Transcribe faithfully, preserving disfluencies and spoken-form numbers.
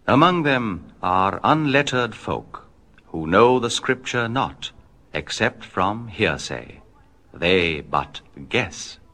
Among them are unlettered folk, who know the Scripture not, except from hearsay. They but guess.